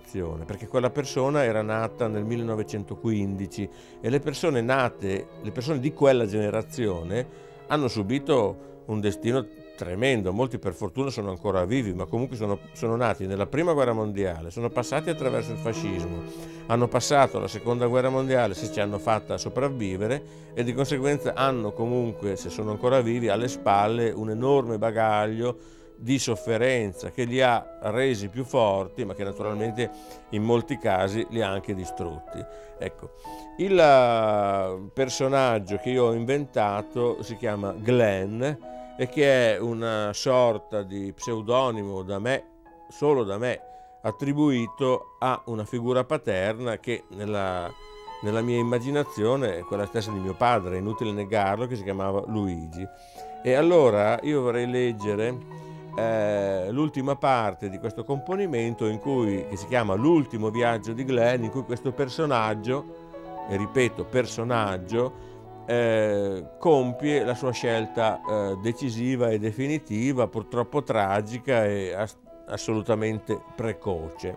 generazione, perché quella persona era nata nel 1915 e le persone di quella generazione hanno subito un destino tremendo. Molti per fortuna sono ancora vivi, ma comunque sono nati nella prima guerra mondiale, sono passati attraverso il fascismo, hanno passato la seconda guerra mondiale, se ci hanno fatta sopravvivere, e di conseguenza hanno comunque, se sono ancora vivi, alle spalle un enorme bagaglio di sofferenza che li ha resi più forti, ma che naturalmente in molti casi li ha anche distrutti. Ecco, il personaggio che io ho inventato si chiama Glenn, e che è una sorta di pseudonimo solo da me, attribuito a una figura paterna che nella mia immaginazione è quella stessa di mio padre, è inutile negarlo, che si chiamava Luigi. E allora io vorrei leggere l'ultima parte di questo componimento che si chiama L'ultimo viaggio di Glenn, in cui questo personaggio, e ripeto personaggio, compie la sua scelta decisiva e definitiva, purtroppo tragica e assolutamente precoce.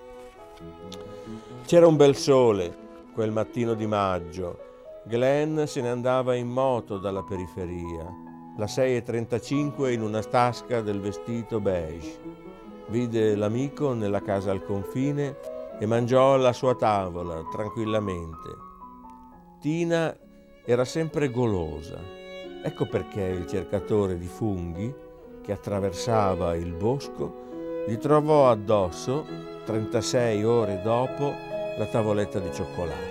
C'era un bel sole quel mattino di maggio. Glenn se ne andava in moto dalla periferia, la 6:35 in una tasca del vestito beige. Vide l'amico nella casa al confine e mangiò alla sua tavola tranquillamente. Tina era sempre golosa. Ecco perché il cercatore di funghi, che attraversava il bosco, gli trovò addosso, 36 ore dopo, la tavoletta di cioccolato.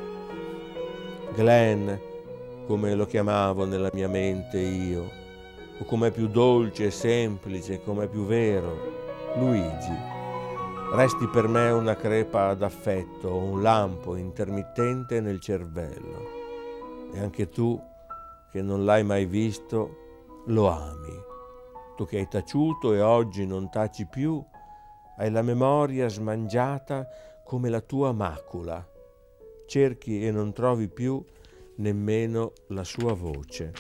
Glenn, come lo chiamavo nella mia mente io, o com'è più dolce e semplice, com'è più vero, Luigi. Resti per me una crepa d'affetto, un lampo intermittente nel cervello. E anche tu, che non l'hai mai visto, lo ami. Tu che hai taciuto e oggi non taci più, hai la memoria smangiata come la tua macula. Cerchi e non trovi più nemmeno la sua voce.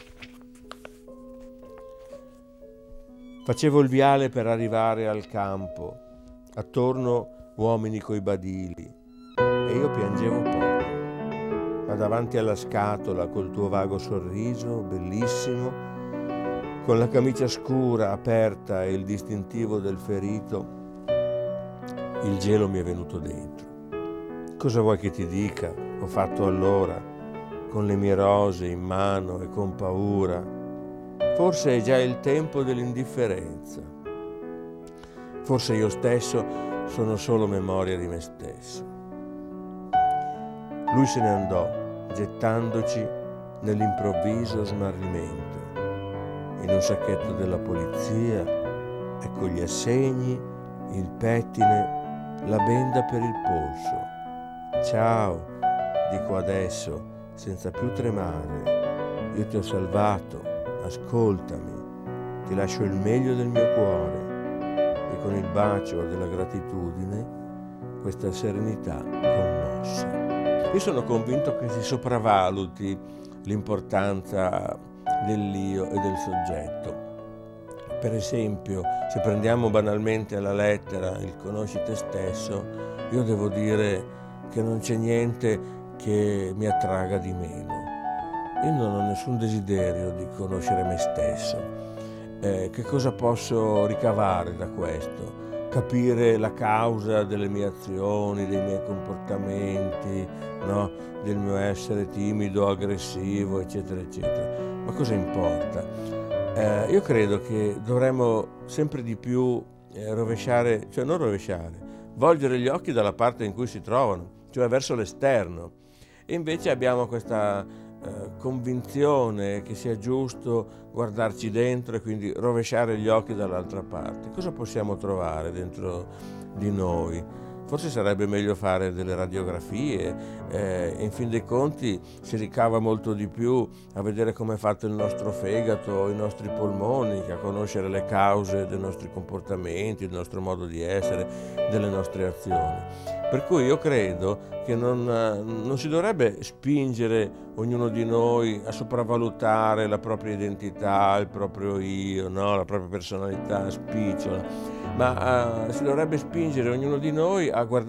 Facevo il viale per arrivare al campo, attorno uomini coi badili, e io piangevo poco. Ma davanti alla scatola, col tuo vago sorriso, bellissimo, con la camicia scura aperta e il distintivo del ferito, il gelo mi è venuto dentro. Cosa vuoi che ti dica? Ho fatto allora, con le mie rose in mano e con paura. Forse è già il tempo dell'indifferenza. Forse io stesso sono solo memoria di me stesso. Lui se ne andò, gettandoci nell'improvviso smarrimento. In un sacchetto della polizia, ecco gli assegni, il pettine, la benda per il polso. Ciao, dico adesso, senza più tremare. Io ti ho salvato, ascoltami, ti lascio il meglio del mio cuore. E con il bacio della gratitudine, questa serenità commossa. Io sono convinto che si sopravvaluti l'importanza dell'io e del soggetto. Per esempio, se prendiamo banalmente alla lettera il conosci te stesso, io devo dire che non c'è niente che mi attraga di meno. Io non ho nessun desiderio di conoscere me stesso. Che cosa posso ricavare da questo? Capire la causa delle mie azioni, dei miei comportamenti, no? Del mio essere timido, aggressivo, eccetera, eccetera. Ma cosa importa? Io credo che dovremmo sempre di più volgere gli occhi dalla parte in cui si trovano, cioè verso l'esterno. E invece abbiamo questa convinzione che sia giusto guardarci dentro e quindi rovesciare gli occhi dall'altra parte. Cosa possiamo trovare dentro di noi? Forse sarebbe meglio fare delle radiografie, in fin dei conti si ricava molto di più a vedere come è fatto il nostro fegato, i nostri polmoni, che a conoscere le cause dei nostri comportamenti, del nostro modo di essere, delle nostre azioni. Per cui io credo che non si dovrebbe spingere ognuno di noi a sopravvalutare la propria identità, il proprio io, no? La propria personalità spicciola, ma si dovrebbe spingere ognuno di noi a guardare